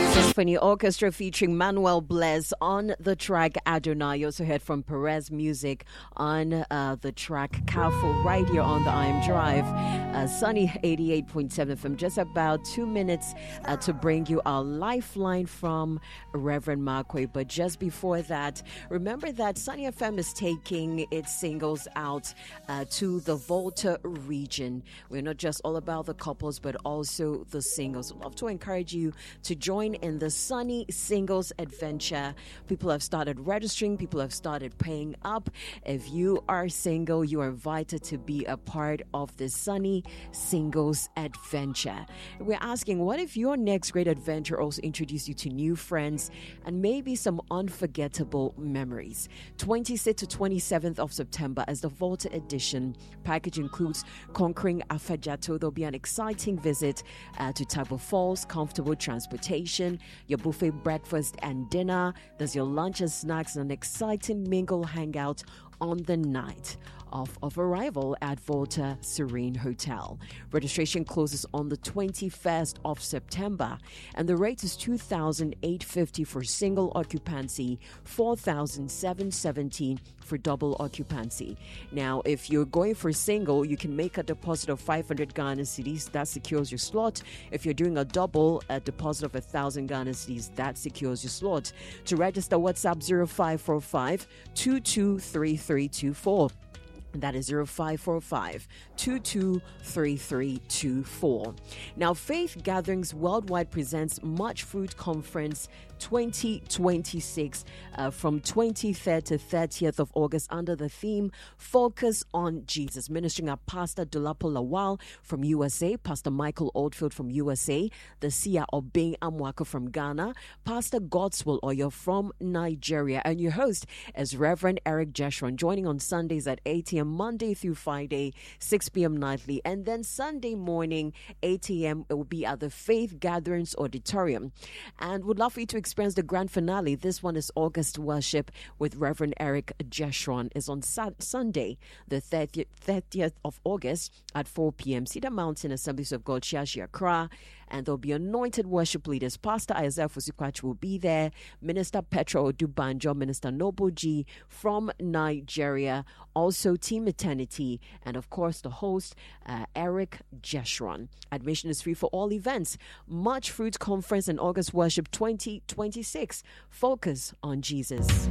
Symphony Orchestra featuring Manuel Bless on the track Adonai. You also heard from Perez Music on the track Careful right here on the IM Drive. Sunny 88.7 FM. Just about 2 minutes to bring you our lifeline from Reverend Makwe. But just before that, remember that Sunny FM is taking its singles out to the Volta region. We're not just all about the couples, but also the singles. I'd love to encourage you to join in the Sunny Singles Adventure. People have started registering, people have started paying up. If you are single, you are invited to be a part of the Sunny Singles Adventure. We're asking, what if your next great adventure also introduced you to new friends and maybe some unforgettable memories? 26th to 27th of September as the Volta edition. Package includes conquering Afadjato. There'll be an exciting visit to Tabo Falls, comfortable transportation, your buffet breakfast and dinner. There's your lunch and snacks and an exciting mingle hangout on the night of arrival at Volta Serene Hotel. Registration closes on the 21st of September, and the rate is $2,850 for single occupancy, $4,770 for double occupancy. Now, if you're going for single, you can make a deposit of 500 Ghana cedis. That secures your slot. If you're doing a double, a deposit of 1,000 Ghana cedis, that secures your slot. To register, WhatsApp 0545 223324. That is 0545-223324. Now, Faith Gatherings Worldwide presents Much Fruit Conference 2026 from 23rd to 30th of August under the theme Focus on Jesus. Ministering are Pastor Dolapo Lawal from USA, Pastor Michael Oldfield from USA, the Sia Obeng Amwaka from Ghana, Pastor Godswill Oyo from Nigeria, and your host is Reverend Eric Jeshron, joining on Sundays at 8 a.m. Monday through Friday, 6 p.m. nightly, and then Sunday morning, 8 a.m. it will be at the Faith Gatherings Auditorium. And would love for you to experience the grand finale. This one is August Worship with Reverend Eric Jeshron. Is on Sunday, the 30th of August at 4 p.m. Cedar Mountain Assemblies of God, Shiashi, Accra. And there'll be anointed worship leaders. Pastor Isaiah Fusikwachi will be there. Minister Petra Odubanjo, Minister Noble G from Nigeria. Also Team Eternity. And of course, the host, Eric Jeshron. Admission is free for all events. Much Fruit Conference and August Worship 2026. Focus on Jesus.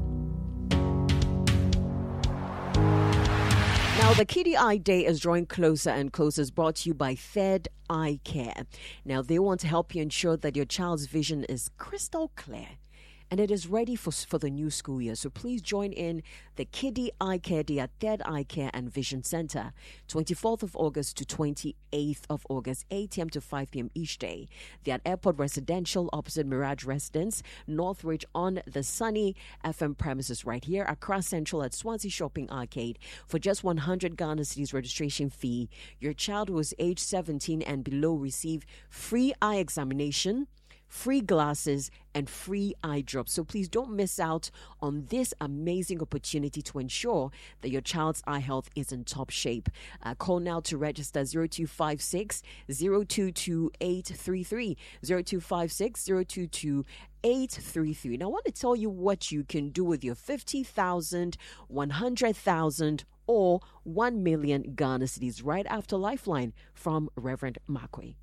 Now, the Kiddie Eye Day is drawing closer and closer. It's brought to you by Third Eye Care. Now, they want to help you ensure that your child's vision is crystal clear and it is ready for the new school year. So please join in the Kiddie Eye Care Day at Third Eye Care and Vision Center, 24th of August to 28th of August, 8 a.m. to 5 p.m. each day. They're at Airport Residential opposite Mirage Residence, Northridge on the Sunny FM premises right here, Accra Central at Swansea Shopping Arcade. For just 100 Ghana cedis registration fee, your child who is age 17 and below receive free eye examination, free glasses, and free eye drops. So please don't miss out on this amazing opportunity to ensure that your child's eye health is in top shape. Call now to register 0256 022 833 0256 022 833. Now, I want to tell you what you can do with your 50,000, 100,000, or 1 million Ghana cedis right after Lifeline from Reverend Makwe.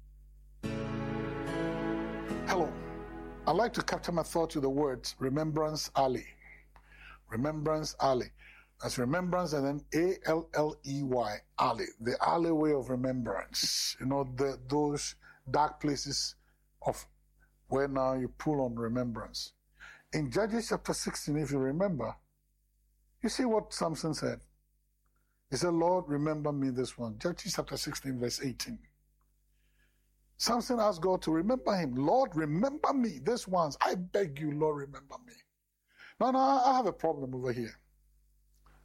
Hello. I'd like to capture my thought to the words Remembrance Alley. Remembrance Alley. That's remembrance and then A-L-L-E-Y, alley. The alleyway of remembrance. You know, those dark places of where now you pull on remembrance. In Judges chapter 16, if you remember, you see what Samson said. He said, Lord, remember me this one. Judges chapter 16, verse 18. Samson asked God to remember him. Lord, remember me this once. I beg you, Lord, remember me. Now, I have a problem over here.